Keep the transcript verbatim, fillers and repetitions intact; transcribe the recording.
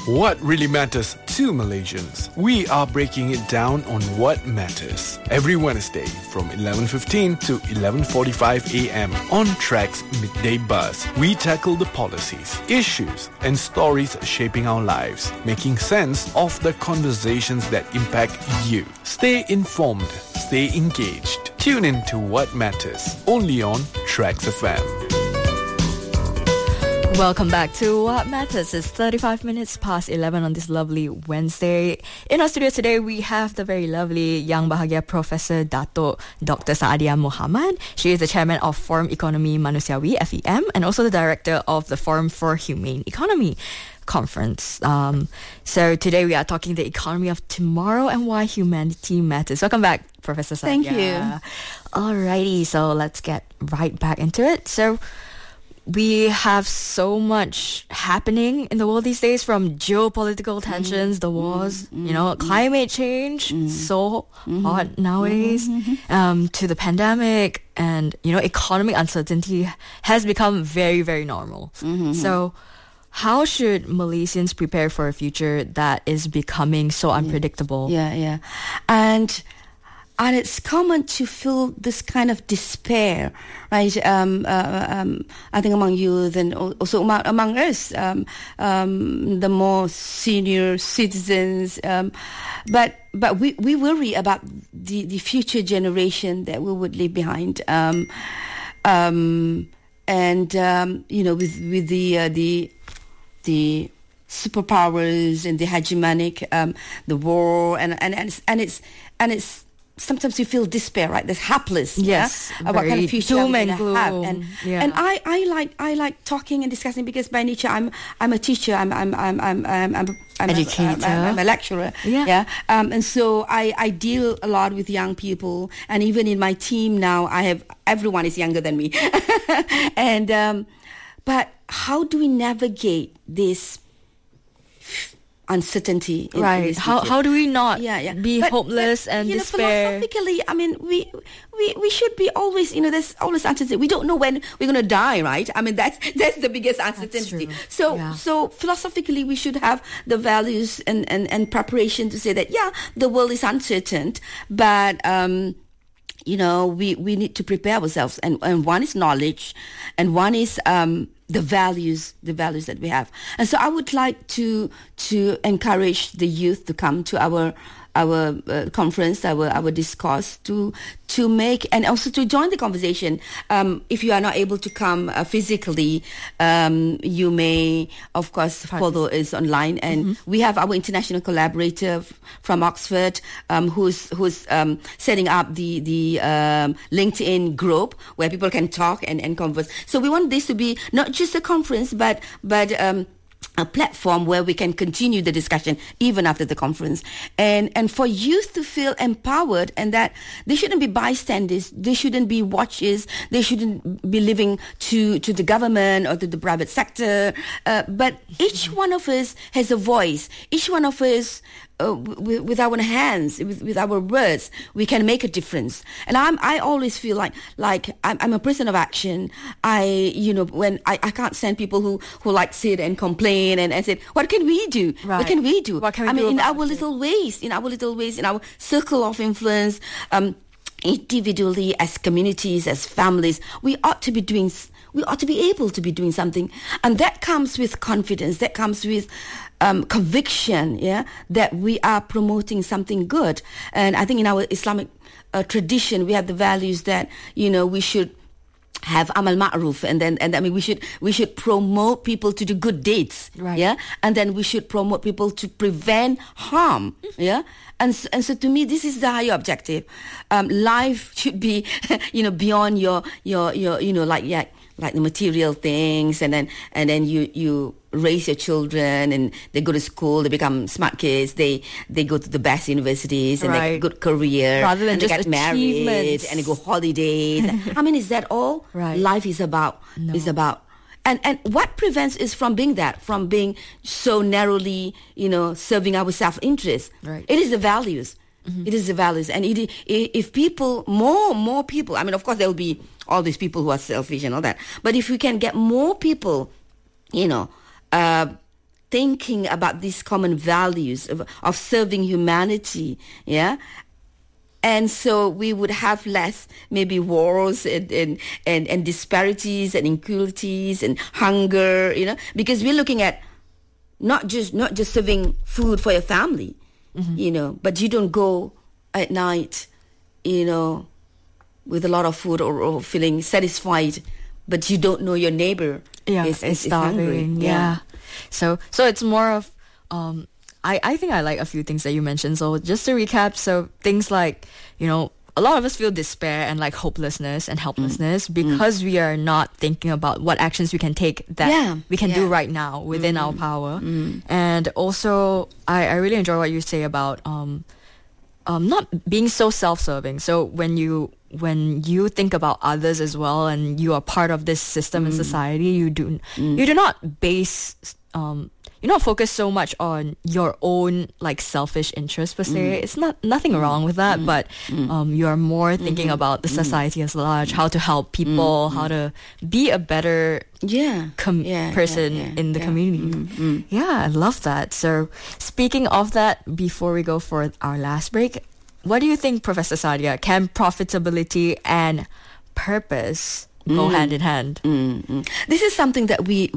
What really matters to Malaysians? We are breaking it down on what matters. Every Wednesday from eleven fifteen to eleven forty-five a.m. on Track's Midday Buzz, we tackle the policies, issues and stories shaping our lives, making sense of the conversations that impact you. Stay informed, stay engaged. Tune in to What Matters, only on Tracks F M. Welcome back to What Matters. It's thirty-five minutes past eleven on this lovely Wednesday. In our studio today, we have the very lovely Yang Bahagia Professor Dato' Doctor Saadia Muhammad. She is the chairman of Forum Ekonomi Manusiawi, F E M, and also the director of the Forum for Humane Economy conference. Um, so today we are talking the economy of tomorrow and why humanity matters. Welcome back, Professor Saadia. Thank you. Alrighty, so let's get right back into it. So we have so much happening in the world these days, from geopolitical tensions, mm, the wars, mm, you know, mm, climate change, mm, so mm, hot nowadays, mm, um, to the pandemic, and, you know, economic uncertainty has become very, very normal. Mm-hmm. So how should Malaysians prepare for a future that is becoming so unpredictable? Yeah, yeah. And... And it's common to feel this kind of despair, right? Um, uh, um, I think among youth and also among, among us, um, um, the more senior citizens. Um, but but we, we worry about the, the future generation that we would leave behind. Um, um, and um, you know, with with the uh, the the superpowers and the hegemonic, um, the war, and and and it's and it's, and it's sometimes you feel despair, right? That's helpless. Yes, yeah? What kind of future doom are we and gloom. Have? And, yeah. and I, I like I like talking and discussing because by nature I'm I'm a teacher. I'm I'm I'm I'm I'm, I'm I'm educator. A, I'm, I'm a lecturer. Yeah. yeah? Um, and so I, I deal a lot with young people, and even in my team now, I have everyone is younger than me. and um, but how do we navigate this uncertainty, in, right? In how how do we not yeah, yeah. be but, hopeless but, and you despair? Know, philosophically, I mean, we we we should be always, you know, there's always uncertainty. We don't know when we're going to die, right? I mean, that's that's the biggest uncertainty. So yeah. so philosophically, we should have the values and, and, and preparation to say that yeah, the world is uncertain, but um, you know, we, we need to prepare ourselves, and and one is knowledge, and one is um. the values, the values that we have. And so I would like to to encourage the youth to come to our our uh, conference, our our discourse, to to make and also to join the conversation. Um, if you are not able to come uh, physically, um, you may, of course, follow us online. And mm-hmm. we have our international collaborator f- from Oxford, um, who's who's um, setting up the the um, LinkedIn group where people can talk and, and converse. So we want this to be not just a conference, but but um, a platform where we can continue the discussion even after the conference, and and for youth to feel empowered, and that they shouldn't be bystanders, they shouldn't be watchers, they shouldn't be living to to the government or to the private sector, uh, but each one of us has a voice. Each one of us, Uh, with, with our hands, with, with our words, we can make a difference. And I'm, I always feel like, like I'm, I'm a person of action. I, you know, when I, I can't stand people who, who like sit and complain and, and say, what can we do? Right. What can we do? What can we I do mean, in about our it? little ways, in our little ways, in our circle of influence, um, individually, as communities, as families, we ought to be doing, we ought to be able to be doing something. And that comes with confidence, that comes with um, conviction, yeah, that we are promoting something good. And I think in our Islamic uh, tradition, we have the values that, you know, we should have amal ma'ruf, and then and I mean we should we should promote people to do good deeds, right. yeah, and then we should promote people to prevent harm, yeah, and so, and so to me this is the higher objective. Um, life should be, you know, beyond your your your you know like yeah like the material things, and then and then you you raise your children and they go to school, they become smart kids, they they go to the best universities and right. they get a good career, rather than and just they get married and they go holidays. I mean, is that all right. life is about? No. Is about. And and what prevents us from being that, from being so narrowly, you know, serving our self-interest? Right. It is the values. Mm-hmm. It is the values. And it, if people, more, more people, I mean, of course, there will be all these people who are selfish and all that. But if we can get more people, you know, uh, thinking about these common values of, of serving humanity, yeah. And so we would have less maybe wars and, and, and, and disparities and inequalities and hunger, you know, because we're looking at not just not just serving food for your family, mm-hmm. you know, but you don't go at night, you know, with a lot of food or, or feeling satisfied, but you don't know your neighbor yeah, is, is, is hungry. Yeah. yeah. So so it's more of um I, I think I like a few things that you mentioned. So just to recap, so things like, you know, a lot of us feel despair and like hopelessness and helplessness mm. because mm. we are not thinking about what actions we can take that yeah. we can yeah. do right now within mm. our power. Mm. And also, I, I really enjoy what you say about um, um, not being so self-serving. So when you when you think about others as well and you are part of this system mm. in society, you do mm. you do not base... Um, you're not focused so much on your own like selfish interests per se. Mm. It's not nothing mm. wrong with that, mm. but um, you are more thinking mm-hmm. about the society mm. as large, how to help people, mm. how to be a better yeah. Com- yeah, person yeah, yeah, in the yeah. community. Mm-hmm. Yeah, I love that. So speaking of that, before we go for our last break, what do you think, Professor Sadia? Can profitability and purpose go mm. hand in hand? Mm-hmm. This is something that we